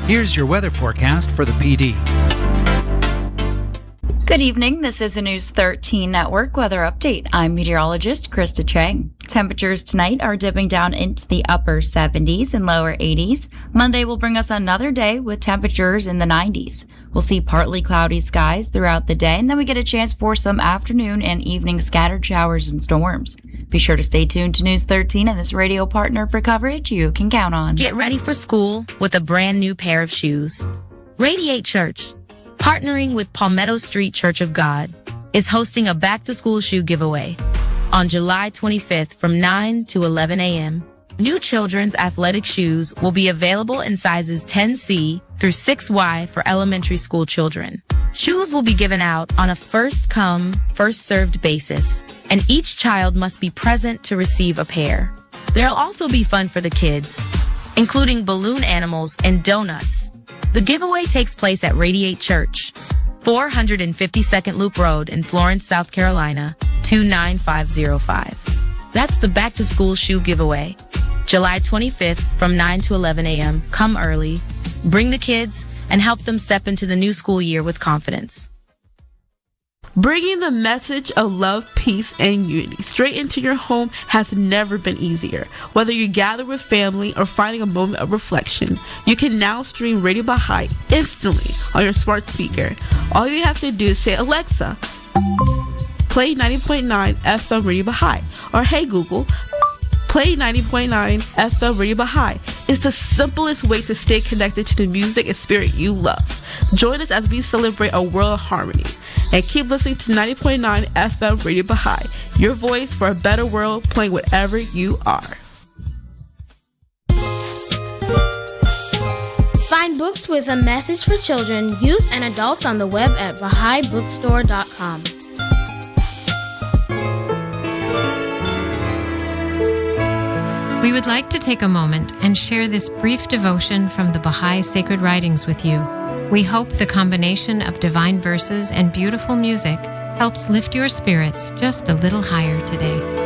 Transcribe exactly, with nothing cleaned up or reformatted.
Here's your weather forecast for the P D. Good evening. This is a News thirteen Network weather update. I'm meteorologist Krista Chang. Temperatures tonight are dipping down into the upper seventies and lower eighties. Monday will bring us another day with temperatures in the nineties. We'll see partly cloudy skies throughout the day, and then we get a chance for some afternoon and evening scattered showers and storms. Be sure to stay tuned to News thirteen and this radio partner for coverage you can count on. Get ready for school with a brand new pair of shoes. Radiate Church, partnering with Palmetto Street Church of God, is hosting a back-to-school shoe giveaway on July twenty-fifth from nine to eleven a.m. New children's athletic shoes will be available in sizes ten C through six Y for elementary school children. Shoes will be given out on a first-come, first-served basis, and each child must be present to receive a pair. There'll also be fun for the kids, including balloon animals and donuts. The giveaway takes place at Radiate Church, four fifty-second Loop Road in Florence, South Carolina, two nine five zero five. That's the Back to School Shoe Giveaway, July twenty-fifth from nine to eleven a.m. Come early, bring the kids, and help them step into the new school year with confidence. Bringing the message of love, peace, and unity straight into your home has never been easier. Whether you gather with family or finding a moment of reflection, you can now stream Radio Baha'i instantly on your smart speaker. All you have to do is say, Alexa, play ninety point nine F M Radio Baha'i, or hey Google, play ninety point nine F M Radio Baha'i. It's the simplest way to stay connected to the music and spirit you love. Join us as we celebrate a world of harmony. And keep listening to ninety point nine F M Radio Baha'i, your voice for a better world, playing wherever you are. Find books with a message for children, youth, and adults on the web at Baha'i Bookstore dot com. We would like to take a moment and share this brief devotion from the Baha'i Sacred Writings with you. We hope the combination of divine verses and beautiful music helps lift your spirits just a little higher today.